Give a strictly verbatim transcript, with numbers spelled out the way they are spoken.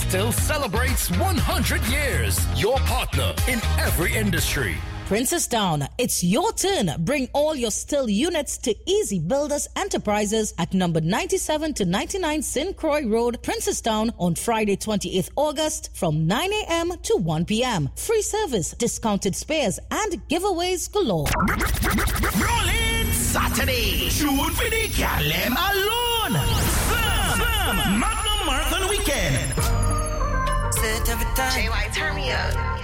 Still celebrates one hundred years. Your partner in every industry. Princestown, it's your turn. Bring all your Still units to Easy Builders Enterprises at number ninety-seven to ninety-nine Saint Croix Road, Princestown on Friday, twenty-eighth August from nine a.m. to one p.m. Free service, discounted spares, and giveaways galore. Rolling Saturday. June for the Calem alone. Sam, Sam, Magnum Marathon Weekend. J Y, turn me up.